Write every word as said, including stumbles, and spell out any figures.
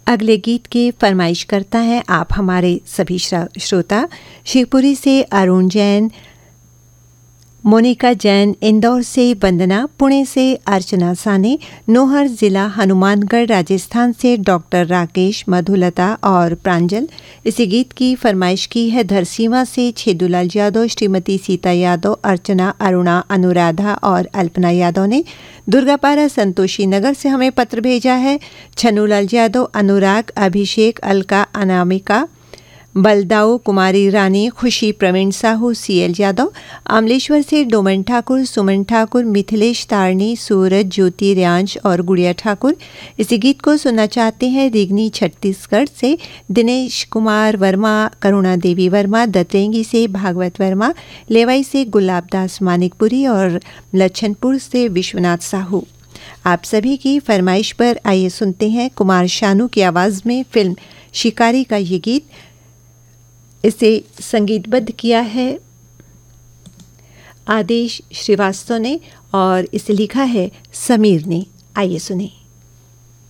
अगले गीत की फरमाइश करता है आप हमारे सभी श्रोता शिवपुरी से अरुण जैन, मोनिका जैन, इंदौर से वंदना, पुणे से अर्चना साने, नौहर जिला हनुमानगढ़ राजस्थान से डॉक्टर राकेश, मधुलता और प्रांजल। इसी गीत की फरमाइश की है धरसीवा से छेदूलाल यादव, श्रीमती सीता यादव, अर्चना, अरुणा, अनुराधा और अल्पना यादव ने। दुर्गापारा संतोषी नगर से हमें पत्र भेजा है छन्नूलाल यादव, अनुराग, अभिषेक, अलका, अनामिका, बलदाऊ, कुमारी रानी, खुशी, प्रवीण साहू, सीएल यादव। अमलेश्वर से डोमन ठाकुर, सुमन ठाकुर, मिथिलेश तारणी, सूरज, ज्योति, रियांश और गुड़िया ठाकुर। इसी गीत को सुनना चाहते हैं रिगनी छत्तीसगढ़ से दिनेश कुमार वर्मा, करुणा देवी वर्मा, दतरेंगी से भागवत वर्मा, लेवाई से गुलाबदास मानिकपुरी और लच्छनपुर से विश्वनाथ साहू। आप सभी की फरमाइश पर आइए सुनते हैं कुमार शानू की आवाज़ में फिल्म शिकारी का ये गीत। इसे संगीतबद्ध किया है आदेश श्रीवास्तव ने और इसे लिखा है समीर ने। आइए सुने।